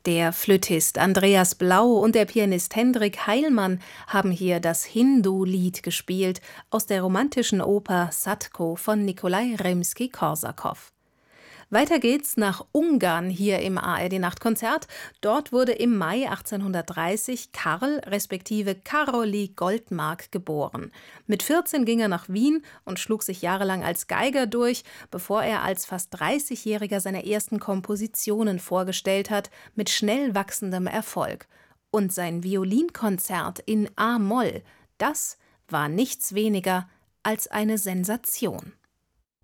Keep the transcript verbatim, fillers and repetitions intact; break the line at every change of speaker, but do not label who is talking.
Der Flötist Andreas Blau und der Pianist Hendrik Heilmann haben hier das Hindu-Lied gespielt aus der romantischen Oper Sadko von Nikolai Rimski-Korsakow. Weiter geht's nach Ungarn hier im A R D-Nachtkonzert. Dort wurde im Mai achtzehnhundertdreißig Karl respektive Károly Goldmark geboren. Mit vierzehn ging er nach Wien und schlug sich jahrelang als Geiger durch, bevor er als fast dreißigjähriger seine ersten Kompositionen vorgestellt hat, mit schnell wachsendem Erfolg. Und sein Violinkonzert in A-Moll, das war nichts weniger als eine Sensation.